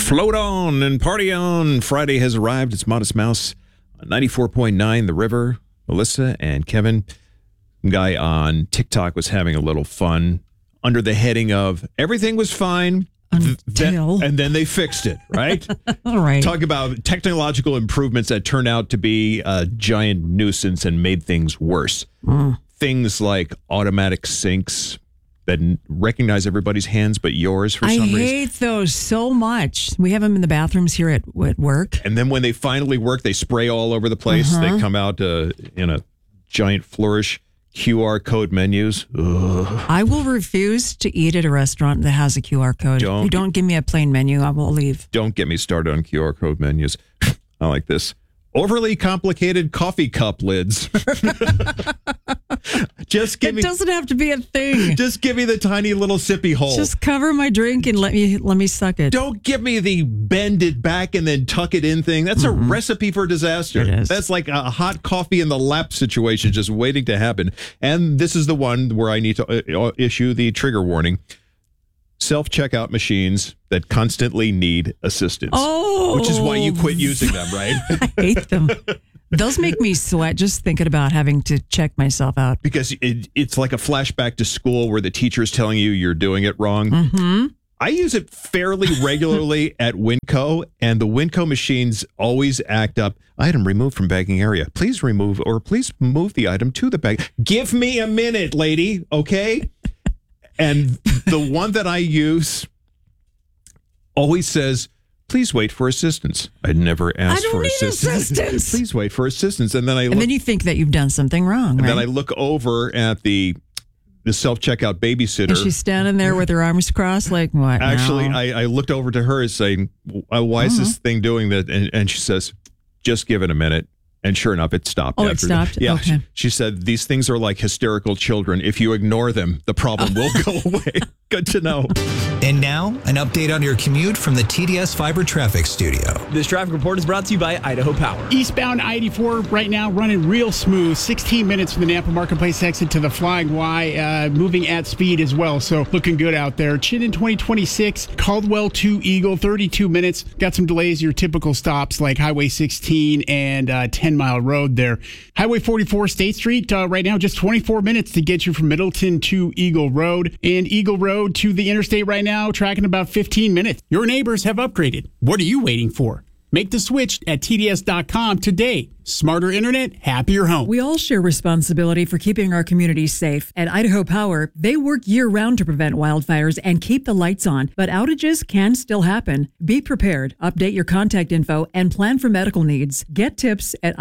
Float on and party on. Friday has arrived. It's Modest Mouse on 94.9 The River. Melissa and Kevin. Some guy on TikTok was having a little fun under the heading of everything was fine. And then they fixed it, right? All right. Talk about technological improvements that turned out to be a giant nuisance and made things worse. Things like automatic sinks that recognize everybody's hands but yours for some reason. I hate those so much. We have them in the bathrooms here at work. And then when they finally work, they spray all over the place. They come out in a giant flourish. QR code menus. Ugh. I will refuse to eat at a restaurant that has a QR code. If you don't give me a plain menu, I will leave. Don't get me started on QR code menus. I like this. Overly complicated coffee cup lids. It doesn't have to be a thing. Just give me the tiny little sippy hole. Just cover my drink and let me suck it. Don't give me the bend it back and then tuck it in thing. That's a recipe for disaster. It is. That's like a hot coffee in the lap situation just waiting to happen. And this is the one where I need to issue the trigger warning. Self-checkout machines that constantly need assistance. Oh. Which is why you quit using them, right? I hate them. Those make me sweat just thinking about having to check myself out. Because it's like a flashback to school where the teacher's telling you you're doing it wrong. Mm-hmm. I use it fairly regularly at Winco, and the Winco machines always act up. Item removed from bagging area. Please move the item to the bag. Give me a minute, lady, okay? And the one that I use always says, please wait for assistance. I'd never asked for assistance. Please wait for assistance. And then then you think that you've done something wrong, right? Then I look over at the self-checkout babysitter. And she's standing there with her arms crossed like, what? Actually, now? I looked over to her and saying, why is this thing doing that? And she says, just give it a minute. And sure enough, it stopped. Oh, it stopped? Yeah. Okay. She said, these things are like hysterical children. If you ignore them, the problem will go away. Good to know. And now, an update on your commute from the TDS Fiber Traffic Studio. This traffic report is brought to you by Idaho Power. Eastbound I-84 right now running real smooth. 16 minutes from the Napa Marketplace exit to the Flying Y, moving at speed as well. So looking good out there. Chittenden 2026, Caldwell to Eagle, 32 minutes. Got some delays, your typical stops like Highway 16 and 10 Mile Road there. Highway 44 State Street right now just 24 minutes to get you from Middleton to Eagle Road, and Eagle Road to the interstate right now tracking about 15 minutes. Your neighbors have upgraded. What are you waiting for? Make the switch at TDS.com today. Smarter internet, happier home. We all share responsibility for keeping our communities safe. At Idaho Power, they work year-round to prevent wildfires and keep the lights on, but outages can still happen. Be prepared, update your contact info, and plan for medical needs. Get tips at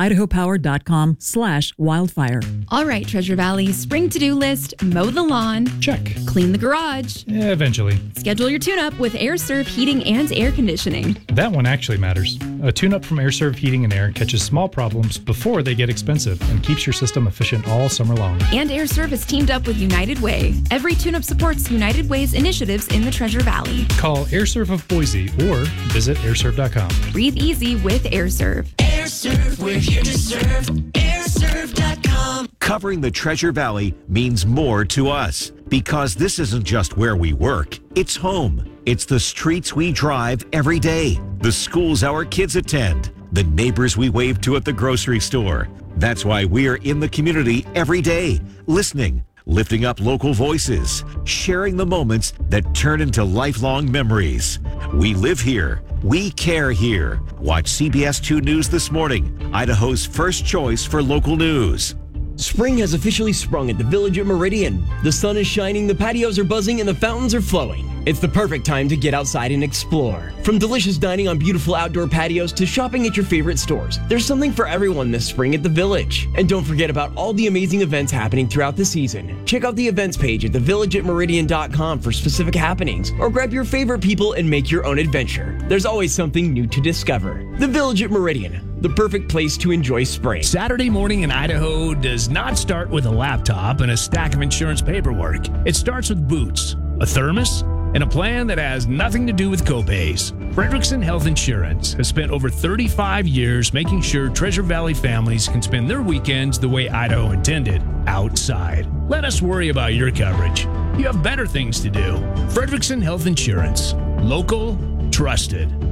idahopower.com/wildfire. All right, Treasure Valley, spring to-do list, mow the lawn. Check. Clean the garage. Eventually. Schedule your tune-up with AirServe Heating and Air Conditioning. That one actually matters. A tune-up from AirServe Heating and Air catches small problems before they get expensive and keeps your system efficient all summer long. And AirServe has teamed up with United Way. Every tune-up supports United Way's initiatives in the Treasure Valley. Call AirServe of Boise or visit airserve.com. Breathe easy with AirServe. AirServe, we're here to serve. AirServe.com. Covering the Treasure Valley means more to us because this isn't just where we work. It's home. It's the streets we drive every day, the schools our kids attend, the neighbors we wave to at the grocery store. That's why we're in the community every day, listening, lifting up local voices, sharing the moments that turn into lifelong memories. We live here. We care here. Watch CBS 2 News this morning, Idaho's first choice for local news. Spring has officially sprung at the Village at Meridian. The sun is shining, the patios are buzzing, and the fountains are flowing. It's the perfect time to get outside and explore. From delicious dining on beautiful outdoor patios to shopping at your favorite stores, there's something for everyone this spring at the Village. And don't forget about all the amazing events happening throughout the season. Check out the events page at thevillageatmeridian.com for specific happenings, or grab your favorite people and make your own adventure. There's always something new to discover. The Village at Meridian, the perfect place to enjoy spring. Saturday morning in Idaho does not start with a laptop and a stack of insurance paperwork. It starts with boots, a thermos, and a plan that has nothing to do with copays. Fredrickson Health Insurance has spent over 35 years making sure Treasure Valley families can spend their weekends the way Idaho intended, outside. Let us worry about your coverage. You have better things to do. Fredrickson Health Insurance. Local, trusted.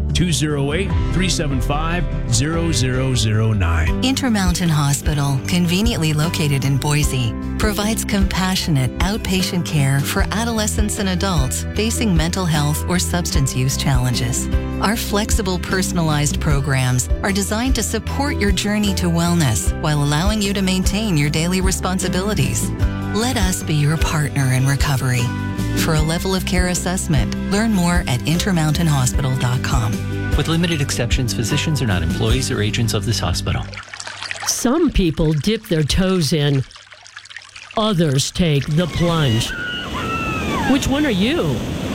208-375-0009. Intermountain Hospital, conveniently located in Boise, provides compassionate outpatient care for adolescents and adults facing mental health or substance use challenges. Our flexible, personalized programs are designed to support your journey to wellness while allowing you to maintain your daily responsibilities. Let us be your partner in recovery. For a level of care assessment, learn more at intermountainhospital.com. With limited exceptions, physicians are not employees or agents of this hospital. Some people dip their toes in. Others take the plunge. Which one are you?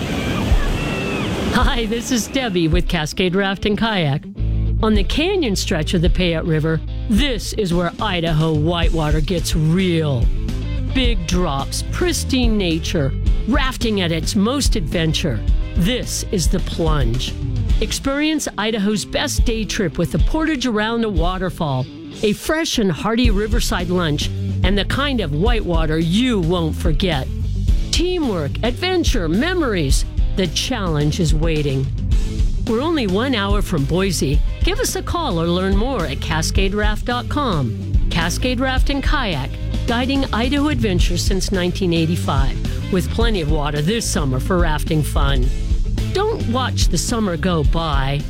Hi, this is Debbie with Cascade Raft and Kayak. On the canyon stretch of the Payette River, this is where Idaho whitewater gets real. Big drops, pristine nature, rafting at its most adventure. This is the plunge. Experience Idaho's best day trip with the portage around a waterfall, a fresh and hearty riverside lunch, and the kind of whitewater you won't forget. Teamwork, adventure, memories. The challenge is waiting. We're only 1 hour from Boise. Give us a call or learn more at CascadeRaft.com. Cascade Raft and Kayak, guiding Idaho adventures since 1985, with plenty of water this summer for rafting fun. Don't watch the summer go by.